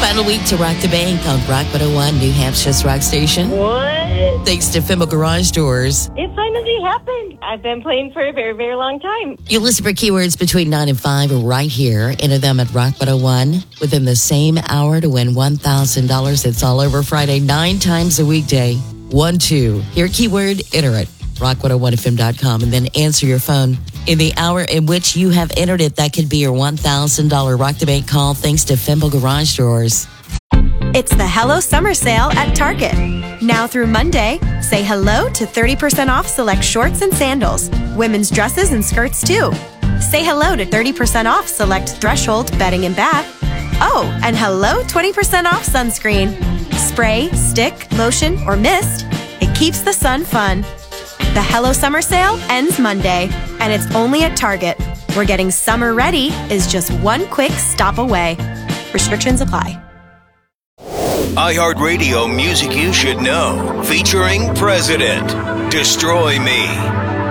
Final week to rock the bank on Rock 101, New Hampshire's rock station. What? Thanks to Fimble Garage Doors. It finally happened. I've been playing for a very, very long time. You listen for keywords between 9 and 5 right here. Enter them at Rock 101 within the same hour to win $1,000. It's all over Friday, 9 times a weekday. 1-2. Hear keyword, enter it. Rock101fm.com and then answer your phone. In the hour in which you have entered it, that could be your $1,000 Rock the Bank call thanks to Fimble Garage Doors. It's the Hello Summer Sale at Target. Now through Monday, say hello to 30% off select shorts and sandals, women's dresses and skirts too. Say hello to 30% off select Threshold bedding and bath. Oh, and hello 20% off sunscreen. Spray, stick, lotion, or mist. It keeps the sun fun. The Hello Summer Sale ends Monday, and it's only at Target, where getting summer ready is just one quick stop away. Restrictions apply. iHeartRadio Music You Should Know, featuring President, Destroy Me.